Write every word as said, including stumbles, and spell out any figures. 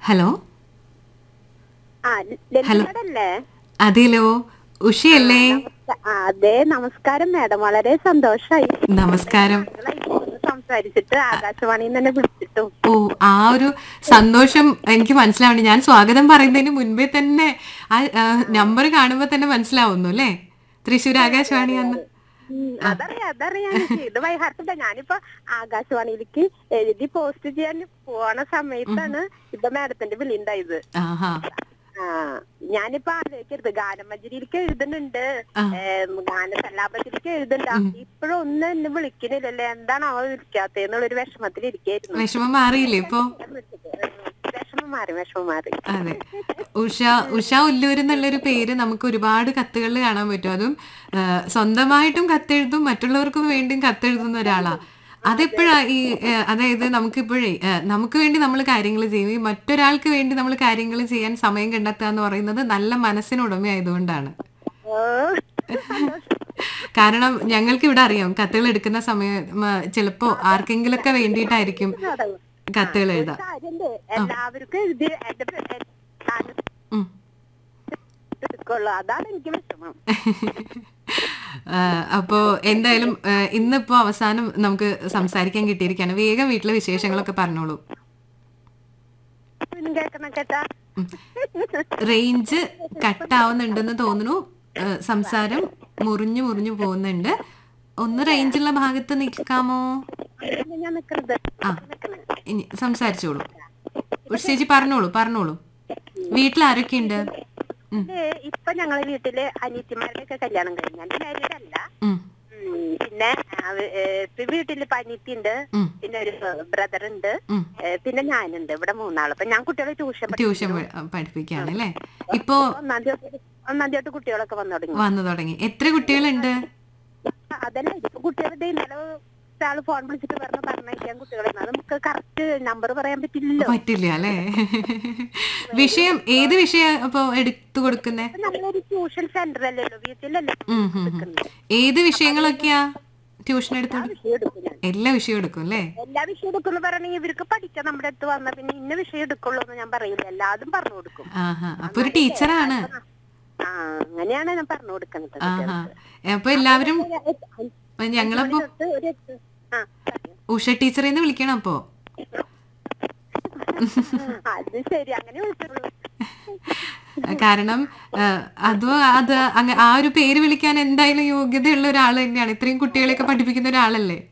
Hello ആ hello ലളിതല്ലേ? അതെല്ലോ, ഉഷയല്ലേ? അതെ, നമസ്കാരം മാഡം. വളരെ സന്തോഷായി നമസ്കാരം. സംസാരിച്ചിട്ട് ആകാശവാണിയിൽ തന്നെ വിളിച്ചിട്ടു. ഓ, ആ ഒരു സന്തോഷം എനിക്ക് മനസ്സിലാവുന്നുണ്ട്. ഞാൻ സ്വാഗതം പറയുന്നതിന് മുൻപേ തന്നെ ആ നമ്പർ കാണുമ്പോ തന്നെ മനസ്സിലാവുന്നു അല്ലേ, തൃശ്ശൂർ ആകാശവാണിയാന്ന്. അതറിയാം അതറിയാം എനിക്ക്. ഇത് വൈഹാർട്ടില്ല. ഞാനിപ്പോ ആകാശവാണിയിലേക്ക് എഴുതി പോസ്റ്റ് ചെയ്യാൻ പോണ സമയത്താണ് ഇപ്പൊ മാഡത്തിന്റെ വിളി ഉണ്ടായത്. ആഹാ. ആ ഞാനിപ്പോ ആലോചിക്കരുത്, ഗാനമഞ്ജരിയിലേക്ക് എഴുതുന്നുണ്ട്, ഗാനസല്ലാപത്തിലേക്ക് എഴുതുന്നുണ്ട്. ഇപ്പോഴും ഒന്നും എന്നെ വിളിക്കുന്നില്ലല്ലേ, എന്താണ് അവ വിളിക്കാത്തെന്നുള്ളൊരു വിഷമത്തിൽ ഇരിക്കായിരുന്നു. വിഷമം മാറിയില്ലേ ഇപ്പൊ? വിഷമം മാറി വിഷമം മാറി അതെ. ഉഷ ഉഷ ഉല്ലൂർ എന്നുള്ളൊരു പേര് നമുക്ക് ഒരുപാട് കത്തുകളിൽ കാണാൻ പറ്റും. അതും സ്വന്തമായിട്ടും കത്തെഴുതും, മറ്റുള്ളവർക്കും വേണ്ടിയും കത്തെഴുതുന്ന ഒരാളാ. അതെപ്പോഴാ ഈ അതായത് നമുക്കിപ്പോഴേ നമുക്ക് വേണ്ടി നമ്മൾ കാര്യങ്ങൾ ചെയ്യും, ഈ മറ്റൊരാൾക്ക് വേണ്ടി നമ്മൾ കാര്യങ്ങൾ ചെയ്യാൻ സമയം കണ്ടെത്തുക എന്ന് പറയുന്നത് നല്ല മനസ്സിനുടമയായതുകൊണ്ടാണ്. കാരണം ഞങ്ങൾക്ക് ഇവിടെ അറിയാം, കത്തുകൾ എടുക്കുന്ന സമയം ചിലപ്പോ ആർക്കെങ്കിലൊക്കെ വേണ്ടിയിട്ടായിരിക്കും കത്തുകൾ എഴുതാം. എല്ലാവർക്കും എഴുതി അതാണ് എനിക്ക് വിഷമം. അപ്പോ എന്തായാലും ഇന്നിപ്പോ അവസാനം നമുക്ക് സംസാരിക്കാൻ കിട്ടിയിരിക്കുകയാണ്. വേഗം വീട്ടിലെ വിശേഷങ്ങളൊക്കെ പറഞ്ഞോളൂ. റേഞ്ച് കട്ടാവുന്നുണ്ടെന്ന് തോന്നുന്നു, സംസാരം മുറിഞ്ഞു മുറിഞ്ഞു പോകുന്നുണ്ട്. ഒന്ന് റേഞ്ചുള്ള ഭാഗത്ത് നിൽക്കാമോ? ആ, ഇനി സംസാരിച്ചോളൂ. ഉഷേച്ചി പറഞ്ഞോളൂ പറഞ്ഞോളൂ. വീട്ടിൽ ആരൊക്കെയുണ്ട്? ഇപ്പൊ ഞങ്ങളെ വീട്ടില് അനിയത്തിമാരുടെ ഒക്കെ കല്യാണം കഴിഞ്ഞാൽ മാരീഡ് അല്ല. പിന്നെ വീട്ടില് ഇപ്പൊ അനിയത്തി ഉണ്ട്, പിന്നെ ഒരു ബ്രദർ ഉണ്ട്, പിന്നെ ഞാനുണ്ട്. ഇവിടെ മൂന്നാള്. അപ്പൊ ഞാൻ കുട്ടികളെ ട്യൂഷൻ ട്യൂഷൻ പഠിപ്പിക്കാണ് അല്ലേ? ഇപ്പൊ ഒന്നാം തീയതി ഒന്നാം തീയതി കുട്ടികളൊക്കെ വന്നു തുടങ്ങി വന്നു തുടങ്ങി എത്ര കുട്ടികളുണ്ട്? അതല്ല, ഇപ്പൊ കുട്ടികളുടെ ഇന്നലെ ആള് ഫോൺ വിളിച്ചിട്ട് പറഞ്ഞു പറഞ്ഞയക്കാൻ കുട്ടികളെ. നമുക്ക് കറക്റ്റ് നമ്പർ പറയാൻ പറ്റില്ലല്ലോ. പറ്റില്ല അല്ലേ? വിഷയം ഏത് വിഷയം അപ്പൊ എടുത്തു കൊടുക്കുന്നേ? നമ്മളൊരു ട്യൂഷൻ സെന്റർ അല്ലല്ലോ, വീട്ടിലല്ലേ. ഏത് വിഷയങ്ങളൊക്കെയാ ട്യൂഷൻ എടുത്തു? എല്ലാ വിഷയവും എടുക്കും അല്ലേ? എല്ലാ വിഷയം എടുക്കുന്നു പറയണെങ്കിൽ ഇവർക്ക് പഠിക്കാൻ നമ്മുടെ അടുത്ത് വന്ന പിന്നെ ഇന്ന വിഷയം എടുക്കുള്ളൂ എന്ന് ഞാൻ പറയില്ല, എല്ലാതും പറഞ്ഞു കൊടുക്കും. അപ്പൊ ഒരു ടീച്ചറാണ്. ആ, അങ്ങനെയാണ് ഞാൻ പറഞ്ഞു കൊടുക്കുന്നത്. അപ്പൊ എല്ലാവരും ഞങ്ങളപ്പോ ഉഷ ടീച്ചറിന്ന് വിളിക്കണം അപ്പോ. അത് ശരി, അങ്ങനെ വിളിച്ചോളൂ. കാരണം അത് അത് ആ ഒരു പേര് വിളിക്കാൻ എന്തായാലും യോഗ്യതയുള്ള ഒരാൾ തന്നെയാണ്. ഇത്രയും കുട്ടികളെയൊക്കെ പഠിപ്പിക്കുന്ന ഒരാളല്ലേ.